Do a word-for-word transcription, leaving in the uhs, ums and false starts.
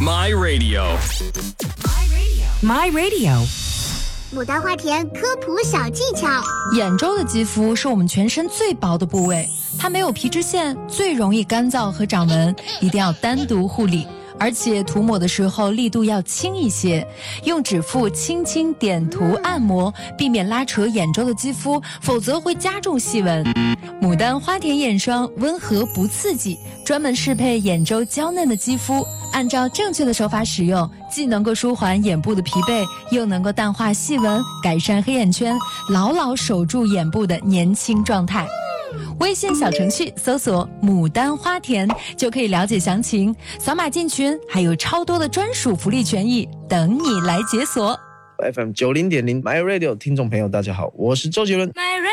My Radio My Radio 牡丹花田科普小技巧。 眼周的肌肤是我们全身最薄的部位，它没有皮脂腺，最容易干燥和长纹，一定要单独护理。而且涂抹的时候力度要轻一些，用指腹轻轻点涂按摩，避免拉扯眼周的肌肤，否则会加重细纹。牡丹花田眼霜温和不刺激，专门适配眼周娇嫩的肌肤，按照正确的手法使用，既能够舒缓眼部的疲惫，又能够淡化细纹，改善黑眼圈，牢牢守住眼部的年轻状态。微信小程序搜索牡丹花田就可以了解详情，扫码进群还有超多的专属福利权益等你来解锁。 F M 九十点零 My Radio 听众朋友大家好，我是周杰伦。